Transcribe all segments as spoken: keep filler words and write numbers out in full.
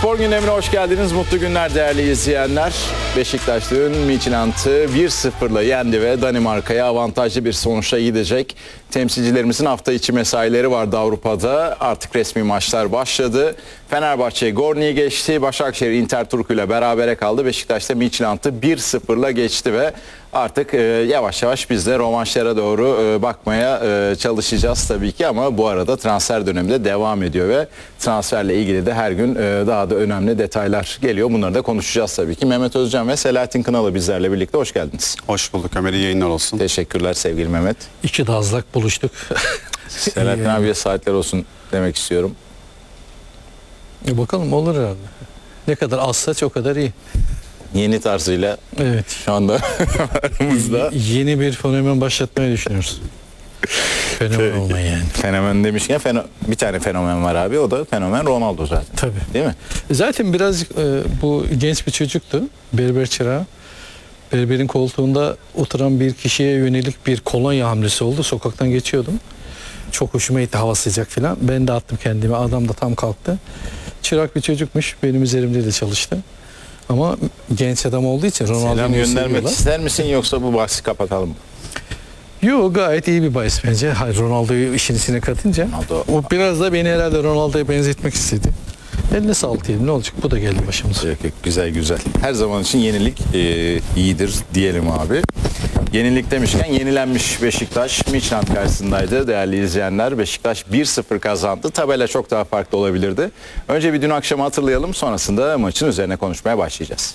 Spor gündemine hoş geldiniz. Mutlu günler değerli izleyenler. Beşiktaş dün Midtjylland'ı bir sıfırla yendi ve Danimarka'ya avantajlı bir sonuçla gidecek. Temsilcilerimizin hafta içi mesaileri vardı Avrupa'da. Artık resmi maçlar başladı. Fenerbahçe Gorni'yi geçti. Başakşehir Inter Turku ile berabere kaldı. Beşiktaş da Midtjylland'ı bir sıfırla geçti ve artık e, yavaş yavaş biz de rövanşlara doğru e, bakmaya e, çalışacağız tabii ki, ama bu arada transfer dönemi de devam ediyor ve transferle ilgili de her gün e, daha da önemli detaylar geliyor. Bunları da konuşacağız tabii ki. Mehmet Özcan ve Selahattin Kınalı bizlerle birlikte. Hoş geldiniz. Hoş bulduk Ömer, iyi yayınlar olsun. Teşekkürler sevgili Mehmet. İki de azlak buluştuk. Selahattin abiye saatler olsun demek istiyorum. E bakalım, olur herhalde. Ne kadar azsa o kadar iyi. Yeni tarzıyla Evet. şu anda aramızda. Yeni bir fenomen başlatmayı düşünüyoruz. Fenomen olmayı yani. Fenomen demişken feno- bir tane fenomen var abi, o da fenomen Ronaldo zaten. Tabii. Değil mi? Zaten birazcık e, bu genç bir çocuktu. Berber çırağı. Berberin koltuğunda oturan bir kişiye yönelik bir kolonya hamlesi oldu. Sokaktan geçiyordum. Çok hoşuma gitti, hava sıcak falan. Ben de attım kendimi. Adam da tam kalktı. Çırak bir çocukmuş. Benim üzerimde de çalıştı. Ama genç adam olduğu için Ronaldo'yu Selam göndermek seviyorlar. ister misin, yoksa bu bahsi kapatalım mı? Yok, gayet iyi bir bahis bence. Hayır, Ronaldo'yu işin içine katınca Ronaldo- o biraz da beni herhalde Ronaldo'ya benzetmek istedi. Eline sağlık diyelim, ne olacak, bu da geldi başımıza. Yok, yok, güzel güzel. Her zaman için yenilik e, iyidir diyelim abi. Yenilik demişken yenilenmiş Beşiktaş Midtjylland karşısındaydı değerli izleyenler. Beşiktaş bir sıfır kazandı. Tabela çok daha farklı olabilirdi. Önce bir dün akşamı hatırlayalım, sonrasında maçın üzerine konuşmaya başlayacağız.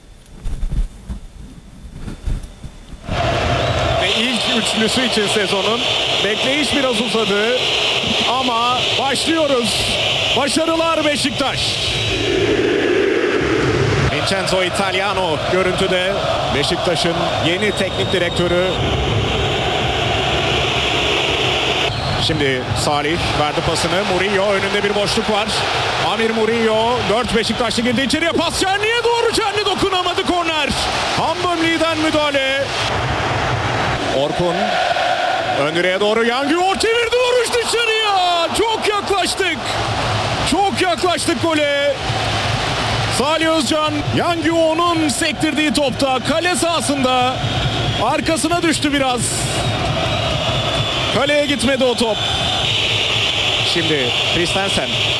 Ve ilk üçlüsü için sezonun bekleyiş biraz uzadı ama başlıyoruz. Başarılar Beşiktaş. Vincenzo Italiano görüntüde, Beşiktaş'ın yeni teknik direktörü. Şimdi Salih verdi pasını. Murillo, önünde bir boşluk var. Amir Murillo, dört Beşiktaşlı girdi içeriye, pas Çerni'ye doğru. Çerni dokunamadı, korner. Hambömli'den müdahale. Orkun ön direğe doğru, Yangüo çevirdi, vuruş dışarıya. Çok yaklaştık. Çok yaklaştık gole. Salih Özcan, Yangüo'nun sektirdiği topta kale sahasında arkasına düştü biraz. Kaleye gitmedi o top. Şimdi Christensen